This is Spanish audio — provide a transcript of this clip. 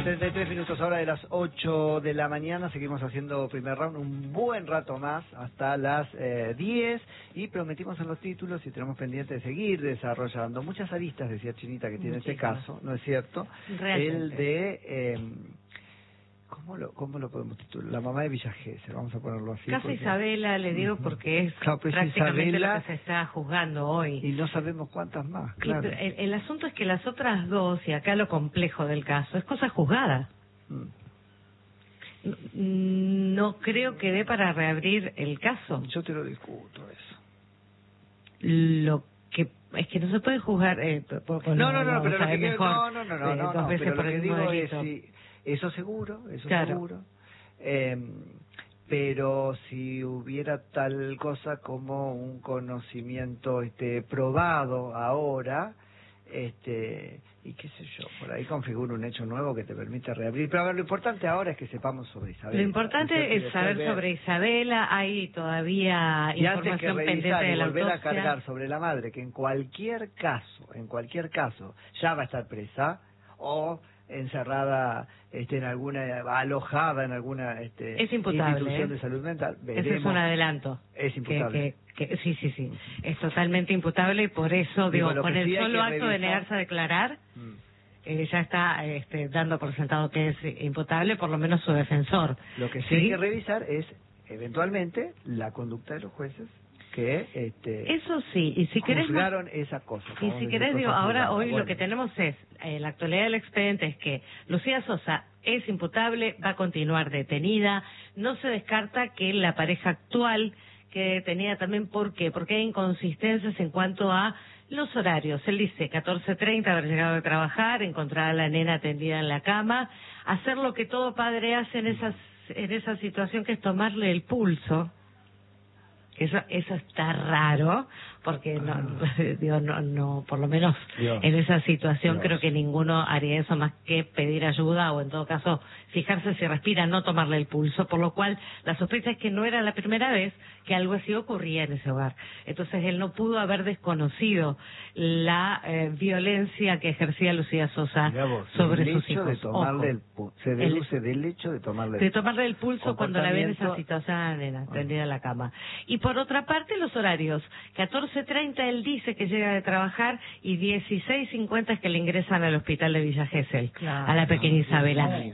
33 minutos ahora de las 8 de la mañana, seguimos haciendo primer round un buen rato más hasta las 10 y prometimos en los títulos y tenemos pendiente de seguir desarrollando muchas aristas, decía Chinita, que tiene este caso, ¿no es cierto? Realmente. El de... ¿Cómo lo podemos titular? La mamá de Villa Gesell, vamos a ponerlo así. Caso Isabela, le digo, porque es claro, pues prácticamente Isabela, lo que se está juzgando hoy. Y no sabemos cuántas más, claro. El asunto es que las otras dos, y acá lo complejo del caso, es cosa juzgada. No creo que dé para reabrir el caso. Yo te lo discuto eso. Lo que es que no se puede juzgar no, pero lo que mejor dos veces pero por lo que el digo delito. es eso seguro, Claro. seguro. Pero si hubiera tal cosa como un conocimiento probado ahora, y qué sé yo, por ahí configura un hecho nuevo que te permite reabrir. Pero a ver, lo importante ahora es que sepamos sobre Isabela. Lo importante es saber sobre Isabela. Hay todavía y información antes que pendiente revisar de y la volver autopsia. a cargar sobre la madre, que en cualquier caso, ya va a estar presa o encerrada en alguna, alojada en alguna es imputable, institución de salud mental. Veremos. Ese es un adelanto. Es imputable. Sí. Es totalmente imputable y por eso, digo, con el solo acto de negarse a declarar, ya está dando por sentado que es imputable, por lo menos su defensor. Lo que sí hay que revisar es, eventualmente, la conducta de los jueces que eso sí, y si querés juzgaron esa cosa. Y si querés, digo, ahora hoy lo que tenemos es, la actualidad del expediente es que Lucía Sosa es imputable, va a continuar detenida, no se descarta que la pareja actual quede detenida también. ¿Por qué? Porque hay inconsistencias en cuanto a los horarios. Él dice 14:30 haber llegado de trabajar, encontrar a la nena atendida en la cama, hacer lo que todo padre hace en esa situación, que es tomarle el pulso. Eso está raro, porque no, por lo menos en esa situación creo que ninguno haría eso más que pedir ayuda o en todo caso fijarse si respira, no tomarle el pulso, por lo cual la sospecha es que no era la primera vez que algo así ocurría en ese hogar. Entonces él no pudo haber desconocido la violencia que ejercía Lucía Sosa sobre sus hijos. Se deduce del hecho de tomarle el pulso cuando la ve en esa situación tendida en la cama. Y por otra parte, los horarios. 14:30 él dice que llega de trabajar y 16:50 es que le ingresan al hospital de Villa Gesell, a la pequeña Isabela.